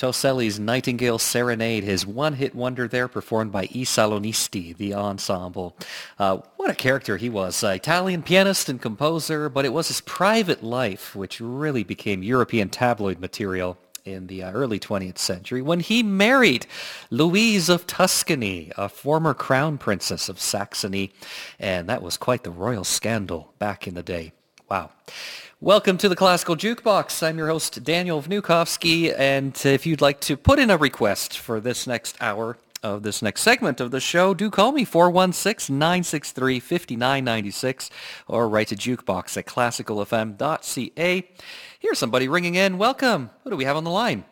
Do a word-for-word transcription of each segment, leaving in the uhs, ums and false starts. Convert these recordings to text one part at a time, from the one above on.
Toselli's Nightingale Serenade, his one-hit wonder there, performed by I Salonisti, the ensemble. Uh, what a character he was. Uh, Italian pianist and composer, but it was his private life which really became European tabloid material in the uh, early twentieth century when he married Louise of Tuscany, a former crown princess of Saxony, and that was quite the royal scandal back in the day. Wow. Welcome to the Classical Jukebox. I'm your host, Daniel Vnukovsky, and if you'd like to put in a request for this next hour of this next segment of the show, do call me, four one six, nine six three, five nine nine six, or write to jukebox at classical f m dot c a. Here's somebody ringing in. Welcome. Who do we have on the line?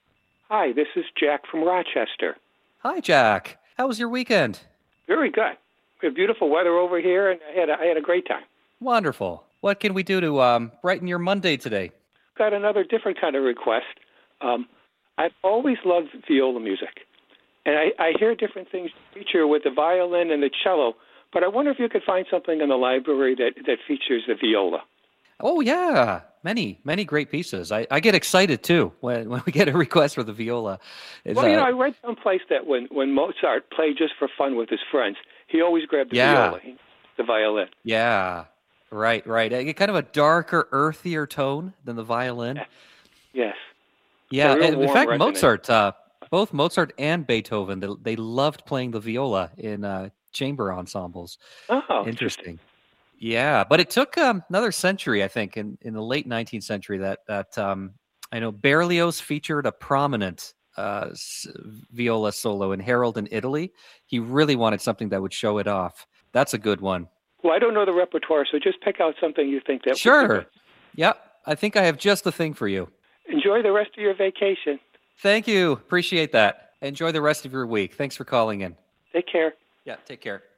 Hi, this is Jack from Rochester. Hi, Jack. How was your weekend? Very good. We had beautiful weather over here, and I had a, I had a great time. Wonderful. What can we do to um, brighten your Monday today? Got another different kind of request. Um, I've always loved viola music, and I, I hear different things feature with the violin and the cello, but I wonder if you could find something in the library that, that features the viola. Oh, yeah. Many, many great pieces. I, I get excited, too, when, when we get a request for the viola. It's, well, you uh, know, I read someplace that when, when Mozart played just for fun with his friends, he always grabbed the Yeah. viola, the violin. Yeah. Right, right. Uh, Kind of a darker, earthier tone than the violin. Yes. Yeah, It's a real and in warm fact, resonance. Mozart, uh, both Mozart and Beethoven, they, they loved playing the viola in uh, chamber ensembles. Oh, Interesting. Yeah, but it took um, another century, I think, in, in the late nineteenth century that, that um, I know Berlioz featured a prominent uh, s- viola solo in Harold in Italy. He really wanted something that would show it off. That's a good one. Well, I don't know the repertoire, so just pick out something you think that would be Sure. good. Yeah, I think I have just the thing for you. Enjoy the rest of your vacation. Thank you. Appreciate that. Enjoy the rest of your week. Thanks for calling in. Take care. Yeah, take care.